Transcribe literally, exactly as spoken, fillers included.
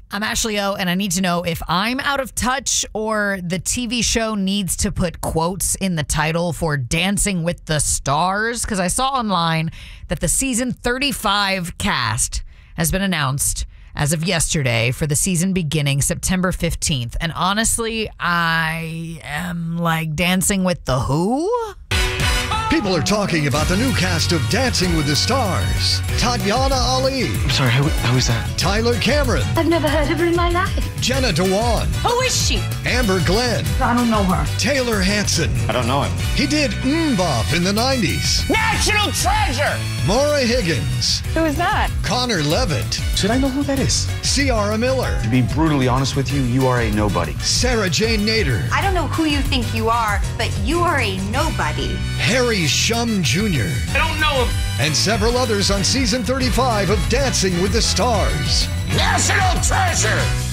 I'm Ashley O, and I need to know if I'm out of touch or the T V show needs to put quotes in the title for Dancing with the Stars, because I saw online that the season thirty-five cast has been announced as of yesterday for the season beginning September fifteenth. And honestly, I am like Dancing with the Who? People are talking about the new cast of Dancing with the Stars. Tatiana Ali. I'm sorry, who, who is that? Tyler Cameron. I've never heard of her in my life. Jenna Dewan. Who is she? Amber Glenn. I don't know her. Taylor Hanson. I don't know him. He did MMMBop in the nineties. National treasure! Maura Higgins. Who is that? Connor Levitt. Should I know who that is? Ciara Miller. To be brutally honest with you, you are a nobody. Sarah Jane Nader. I don't know who you think you are, but you are a nobody. Harry Shum Junior I don't know him. And several others on season thirty-five of Dancing with the Stars. National treasure!